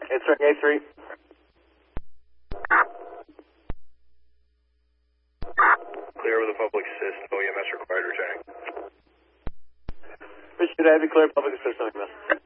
Answering A3. Clear with a public assist. OEMS required returning. Appreciate it. Heavy clear, public assist on EMS.